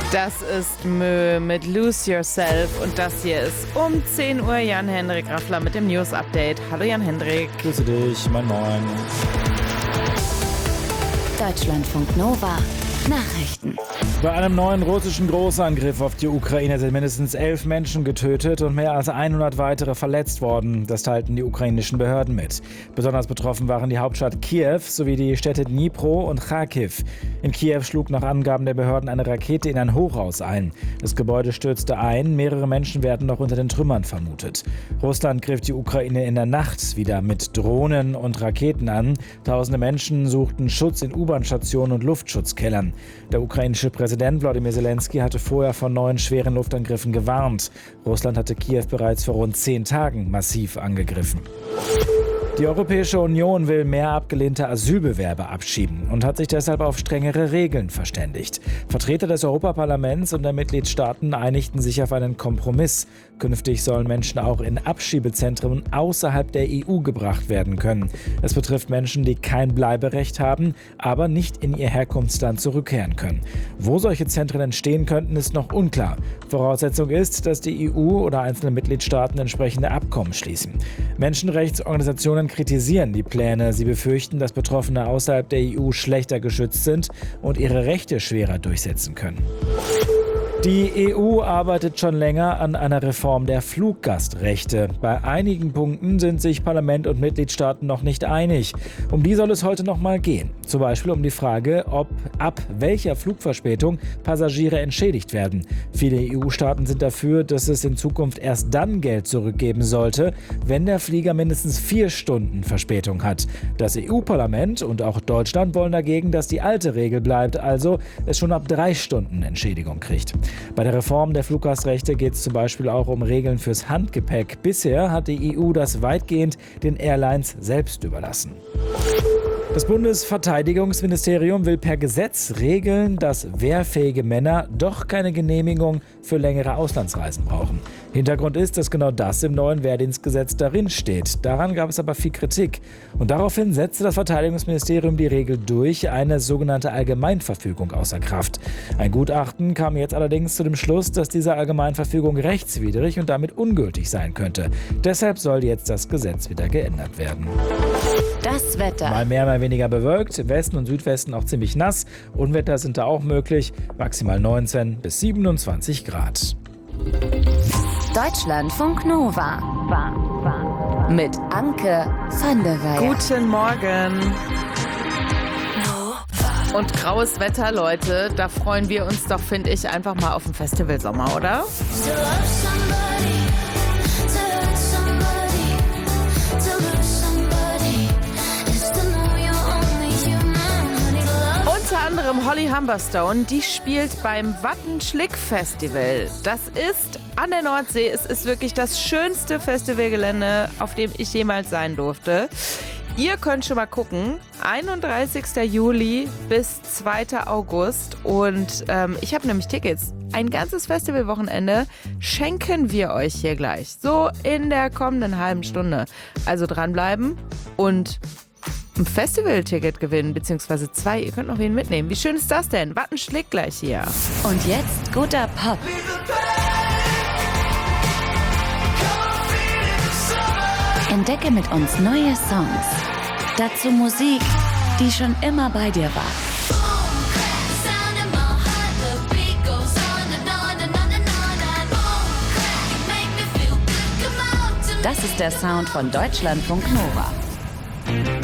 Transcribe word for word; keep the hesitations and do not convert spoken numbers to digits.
Das ist Mö mit Lose Yourself und das hier ist um zehn Uhr Jan-Hendrik Raffler mit dem News-Update. Hallo Jan-Hendrik. Grüße dich, moin moin. Deutschlandfunk Nova Nachrichten. Bei einem neuen russischen Großangriff auf die Ukraine sind mindestens elf Menschen getötet und mehr als hundert weitere verletzt worden. Das teilten die ukrainischen Behörden mit. Besonders betroffen waren die Hauptstadt Kiew sowie die Städte Dnipro und Charkiw. In Kiew schlug nach Angaben der Behörden eine Rakete in ein Hochhaus ein. Das Gebäude stürzte ein, mehrere Menschen werden noch unter den Trümmern vermutet. Russland griff die Ukraine in der Nacht wieder mit Drohnen und Raketen an. Tausende Menschen suchten Schutz in U-Bahn-Stationen und Luftschutzkellern. Der ukrainische Präsident Wladimir Zelensky hatte vorher von neuen schweren Luftangriffen gewarnt. Russland hatte Kiew bereits vor rund zehn Tagen massiv angegriffen. Die Europäische Union will mehr abgelehnte Asylbewerber abschieben und hat sich deshalb auf strengere Regeln verständigt. Vertreter des Europaparlaments und der Mitgliedstaaten einigten sich auf einen Kompromiss. Künftig sollen Menschen auch in Abschiebezentren außerhalb der E U gebracht werden können. Es betrifft Menschen, die kein Bleiberecht haben, aber nicht in ihr Herkunftsland zurückkehren können. Wo solche Zentren entstehen könnten, ist noch unklar. Voraussetzung ist, dass die E U oder einzelne Mitgliedstaaten entsprechende Abkommen schließen. Menschenrechtsorganisationen kritisieren die Pläne. Sie befürchten, dass Betroffene außerhalb der E U schlechter geschützt sind und ihre Rechte schwerer durchsetzen können. Die E U arbeitet schon länger an einer Reform der Fluggastrechte. Bei einigen Punkten sind sich Parlament und Mitgliedstaaten noch nicht einig. Um die soll es heute noch mal gehen. Zum Beispiel um die Frage, ob ab welcher Flugverspätung Passagiere entschädigt werden. Viele E U-Staaten sind dafür, dass es in Zukunft erst dann Geld zurückgeben sollte, wenn der Flieger mindestens vier Stunden Verspätung hat. Das E U-Parlament und auch Deutschland wollen dagegen, dass die alte Regel bleibt, also es schon ab drei Stunden Entschädigung kriegt. Bei der Reform der Fluggastrechte geht es zum Beispiel auch um Regeln fürs Handgepäck. Bisher hat die E U das weitgehend den Airlines selbst überlassen. Das Bundesverteidigungsministerium will per Gesetz regeln, dass wehrfähige Männer doch keine Genehmigung für längere Auslandsreisen brauchen. Hintergrund ist, dass genau das im neuen Wehrdienstgesetz darin steht. Daran gab es aber viel Kritik. Und daraufhin setzte das Verteidigungsministerium die Regel durch, eine sogenannte Allgemeinverfügung außer Kraft. Ein Gutachten kam jetzt allerdings zu dem Schluss, dass diese Allgemeinverfügung rechtswidrig und damit ungültig sein könnte. Deshalb soll jetzt das Gesetz wieder geändert werden. Das Wetter. Mal mehr, mal weniger bewölkt, im Westen und Südwesten auch ziemlich nass. Unwetter sind da auch möglich, maximal neunzehn bis siebenundzwanzig Grad. Deutschlandfunk Nova mit Anke van der Weyer. Guten Morgen. Und graues Wetter, Leute, da freuen wir uns doch, finde ich, einfach mal auf den Festivalsommer, oder? Unter anderem Holly Humberstone, die spielt beim Wattenschlick-Festival. Das ist an der Nordsee. Es ist wirklich das schönste Festivalgelände, auf dem ich jemals sein durfte. Ihr könnt schon mal gucken, einunddreißigster Juli bis zweiter August. Und ähm, ich habe nämlich Tickets. Ein ganzes Festivalwochenende schenken wir euch hier gleich. So in der kommenden halben Stunde. Also dranbleiben und ein Festivalticket gewinnen, beziehungsweise zwei. Ihr könnt noch wen mitnehmen. Wie schön ist das denn? Wattenschlick gleich hier. Und jetzt guter Pop. Entdecke mit uns neue Songs. Dazu Musik, die schon immer bei dir war. Das ist der Sound von Deutschlandfunk Nova.